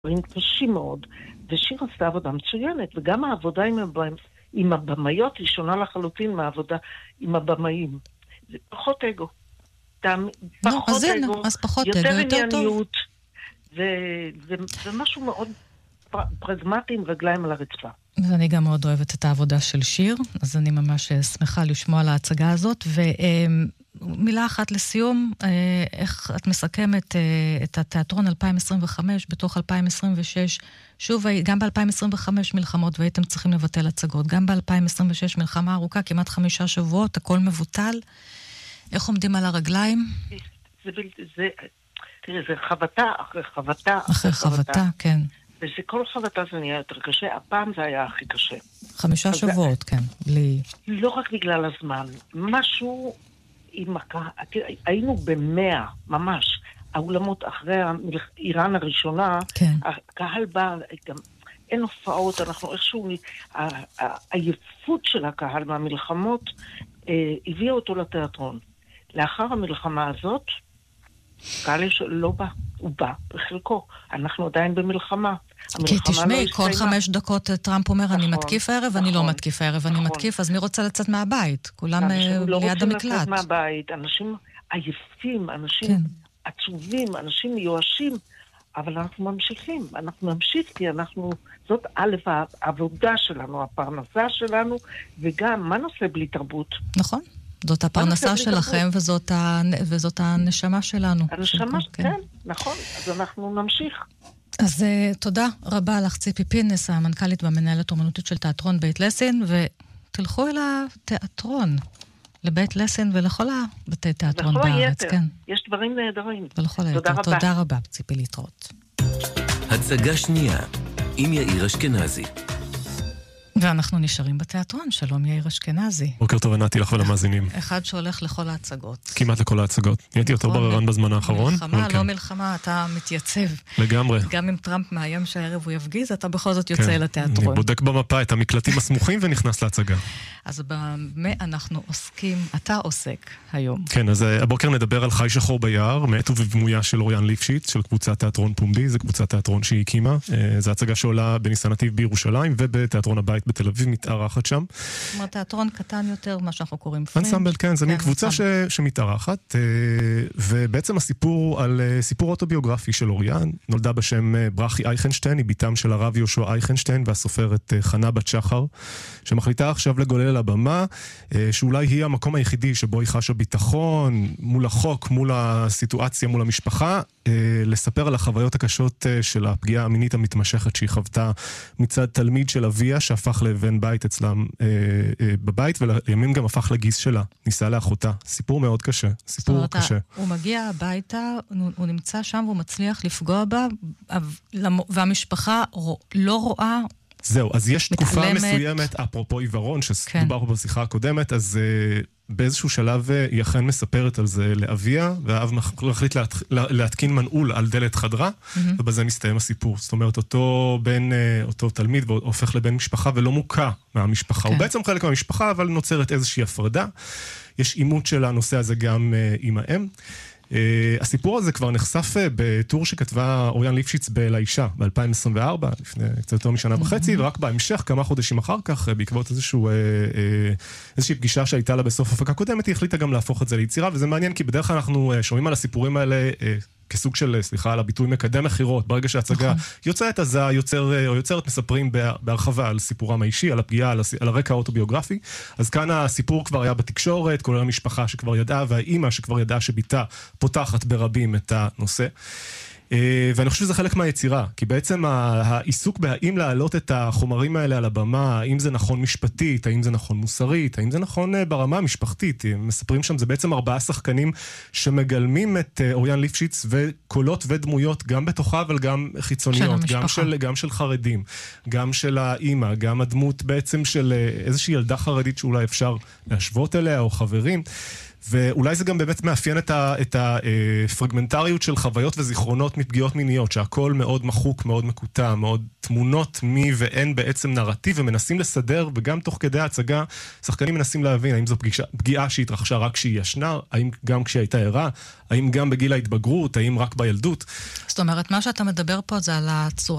דברים קשים מאוד, ושיר עשתה עבודה מצוינת, וגם העבודה עם הבמאיות היא שונה לחלוטין מהעבודה עם הבמאים. זה פחות אגו. פחות אגו, אז פחות אגו, יותר יותר טוב. ענייניות, ומשהו מאוד פרגמטי עם רגליים על הרצפה. ואני גם מאוד אוהבת את העבודה של שיר, אז אני ממש שמחה לשמוע על ההצגה הזאת, ומילה אחת לסיום, איך את מסכמת את התיאטרון 2025 בתוך 2026, שוב, גם ב-2025 מלחמות והייתם צריכים לבטל הצגות, גם ב-2026 מלחמה ארוכה, כמעט 5 שבועות, הכל מבוטל, איך עומדים על הרגליים? תראי, זה חבטה אחרי חבטה אחרי חבטה, כן. וכל חבטה זה נהיה יותר קשה, הפעם זה היה הכי קשה. 5 שבועות, כן. לא רק בגלל הזמן, משהו עם הקהל, היינו ב100, ממש. האולמות אחרי איראן הראשונה, כן. הקהל בא, גם אין הופעות, אנחנו איכשהו, העייפות של הקהל מהמלחמות הביאה אותו לתיאטרון. לאחר המלחמה הזאת, קהל לא בא, הוא בא בחלקו. אנחנו עדיין במלחמה. כי תשמעי, כל 5 דקות טראמפ אומר, אני מתקיף הערב, אני לא מתקיף הערב, אני מתקיף, אז מי רוצה לצאת מהבית? כולם ליד המקלט. אנשים לא רוצים לצאת מהבית, אנשים עייפים, אנשים עצובים, אנשים מיואשים, אבל אנחנו ממשיכים, אנחנו נמשיך, כי זאת א' העבודה שלנו, הפרנסה שלנו, וגם, מה נעשה בלי תרבות? נכון. זאת הפרנסה שלכם, וזאת הנשמה שלנו. הנשמה, כן, נכון. אז אנחנו נמשיך. אז תודה רבה לך, ציפי פינס, המנכ"לית והמנהלת אומנותית של תיאטרון בית לסין, ותלכו אל התיאטרון, לבית לסין ולכל הבתי תיאטרון בארץ. כן. יש דברים נהדרים. ולכל היתר. תודה רבה, ציפי להתראות. הצגה שנייה, עם יאיר אשכנזי. ואנחנו נשארים בתיאטרון. שלום יאיר אשכנזי. בוקר טוב, ענתי לך ולמאזינים. אחד שהולך לכל ההצגות. כמעט לכל ההצגות. הייתי יותר בררן בזמן האחרון. מלחמה, לא מלחמה, אתה מתייצב. לגמרי. גם אם טראמפ מאיים שהערב הוא יפגיז, אתה בכל זאת יוצא לתיאטרון. אני בודק במפה את המקלטים הסמוכים ונכנס להצגה. אז במה אנחנו עוסקים, אתה עוסק היום. כן, אז הבוקר נדבר על חי שחור ביער, מאת ובדמויה של אוריאן ליפשיץ, של קבוצת תיאטרון פומבי. זו קבוצת תיאטרון שהיא הקימה. זו הצגה שעולה בניסן נתיב בירושלים ובתיאטרון הבית בתל אביב, מתארחת שם. זאת אומרת, תיאטרון קטן יותר, מה שאנחנו קוראים פרינג'. אנסמבל, כן, זה מין קבוצה שמתארחת, ובעצם הסיפור על סיפור אוטוביוגרפי של אוריאן, נולדה בשם ברכי אייכנשטיין, היא ביתם של הרב יהושע אייכנשטיין, והסופרת חנה בת שחר, שמחליטה עכשיו לגולל על הבמה, שאולי היא המקום היחידי שבו היא חשה ביטחון, מול החוק, מול הסיטואציה, מול המשפחה, לספר על החוויות הקשות של הפגיעה המינית המתמשכת שהיא חוותה מצד תלמיד של אביה, שהפך לבן בית אצלם בבית, ולימים גם הפך לגיס שלה, ניסה לאחותה. סיפור מאוד קשה, סיפור קשה. הוא מגיע הביתה, הוא נמצא שם והוא מצליח לפגוע בה, והמשפחה לא רואה, זהו, אז יש תקופה מסוימת, אפרופו עיוורון, שדובר פה בשיחה הקודמת, אז באיזשהו שלב היא אכן מספרת על זה לאביה, והאב מחליט להתקין מנעול על דלת חדרה, ובזה מסתיים הסיפור. זאת אומרת, אותו תלמיד הופך לבן משפחה ולא מוקע מהמשפחה. הוא בעצם חלק מהמשפחה, אבל נוצרת איזושהי הפרדה. יש אימות של הנושא הזה גם עם האם. הסיפור הזה כבר נחשף בטור שכתבה אוריאן ליפשיץ לאישה ב-2024, לפני קצת יותר משנה וחצי, ורק בהמשך, כמה חודשים אחר כך, בעקבות איזושהי פגישה שהייתה לה בסוף הפקה קודמת, היא החליטה גם להפוך את זה ליצירה, וזה מעניין כי בדרך כלל אנחנו שומעים על הסיפורים האלה כסוג של, סליחה, על הביטוי מקדם מחירות, ברגע שההצגה יוצאת, אז היוצרת מספרים בהרחבה על סיפורם האישי, על הפגיעה, על הרקע האוטוביוגרפי, אז כאן הסיפור כבר היה בתקשורת, כולל המשפחה שכבר ידעה, והאימא שכבר ידעה שביתה פותחת ברבים את הנושא. ואני חושב שזה חלק מהיצירה, כי בעצם העיסוק בהאם להעלות את החומרים האלה על הבמה, האם זה נכון משפטית, האם זה נכון מוסרית, האם זה נכון ברמה המשפחתית, מספרים שם, זה בעצם 4 שחקנים שמגלמים את אוריאן ליפשיץ וקולות ודמויות גם בתוכה, אבל גם חיצוניות, גם של חרדים, גם של האימא, גם הדמות בעצם של איזושהי ילדה חרדית שאולי אפשר להשוות אליה או חברים, ואולי זה גם באמת מאפיין את הפרגמנטריות של חוויות וזיכרונות מפגיעות מיניות, שהכל מאוד מחוק, מאוד מקוטע, מאוד תמונות מי ואין בעצם נרטיב, ומנסים לסדר, וגם תוך כדי ההצגה, שחקנים מנסים להבין, האם זו פגיעה שהתרחשה רק כשהיא ישנה, האם גם כשהיא הייתה ערה, האם גם בגיל ההתבגרות, האם רק בילדות. זאת אומרת, מה שאתה מדבר פה זה על הצורה